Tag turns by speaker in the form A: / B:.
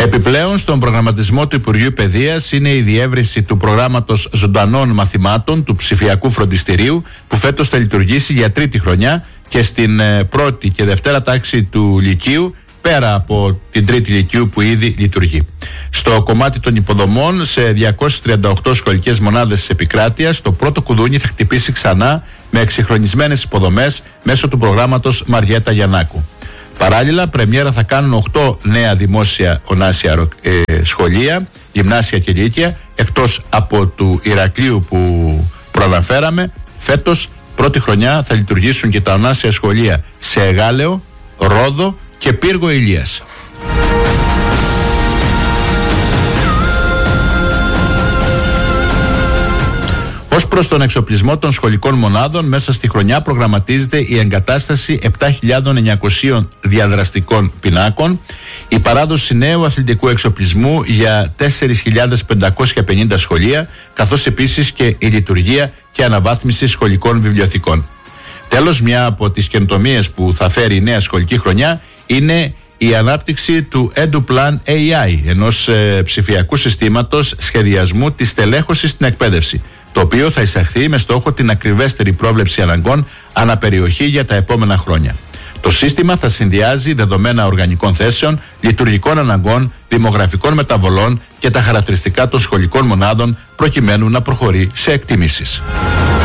A: Επιπλέον, στον προγραμματισμό του Υπουργείου Παιδείας είναι η διεύρυνση του προγράμματος ζωντανών μαθημάτων του ψηφιακού φροντιστηρίου, που φέτος θα λειτουργήσει για τρίτη χρονιά και στην πρώτη και δευτέρα τάξη του Λυκείου, πέρα από την τρίτη Λυκείου που ήδη λειτουργεί. Στο κομμάτι των υποδομών, σε 238 σχολικές μονάδες της επικράτειας, το πρώτο κουδούνι θα χτυπήσει ξανά με εξυγχρονισμένες υποδομές μέσω του προγράμματος Μαριέτα Γιαννάκου. Παράλληλα, πρεμιέρα θα κάνουν 8 νέα δημόσια ονάσια σχολεία, γυμνάσια και λύκεια, εκτός από του Ηρακλείου που προαναφέραμε. Φέτος, πρώτη χρονιά, θα λειτουργήσουν και τα ονάσια σχολεία σε Εγάλεο, Ρόδο και Πύργο Ηλίας. Ως προς τον εξοπλισμό των σχολικών μονάδων, μέσα στη χρονιά προγραμματίζεται η εγκατάσταση 7.900 διαδραστικών πινάκων, η παράδοση νέου αθλητικού εξοπλισμού για 4.550 σχολεία, καθώς επίσης και η λειτουργία και αναβάθμιση σχολικών βιβλιοθηκών. Τέλος, μια από τις καινοτομίες που θα φέρει η νέα σχολική χρονιά είναι η ανάπτυξη του EduPlan AI, ενός ψηφιακού συστήματος σχεδιασμού της στελέχωσης στην εκπαίδευση, το οποίο θα εισαχθεί με στόχο την ακριβέστερη πρόβλεψη αναγκών αναπεριοχή για τα επόμενα χρόνια. Το σύστημα θα συνδυάζει δεδομένα οργανικών θέσεων, λειτουργικών αναγκών, δημογραφικών μεταβολών και τα χαρακτηριστικά των σχολικών μονάδων, προκειμένου να προχωρεί σε εκτιμήσεις.